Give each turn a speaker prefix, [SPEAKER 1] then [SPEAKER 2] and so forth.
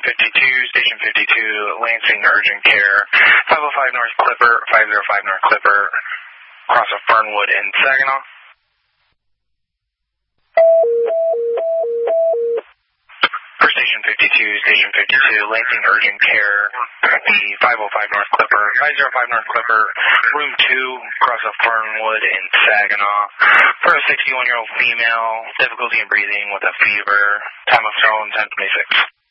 [SPEAKER 1] Station 52, Lansing Urgent Care, 505 North Clipper, 505 North Clipper, across of Fernwood and Saginaw. For Station 52, Lansing Urgent Care, 505 North Clipper, 505 North Clipper, Room 2, across of Fernwood and Saginaw. For a 61-year-old female, difficulty in breathing with a fever, time of phone 10:26.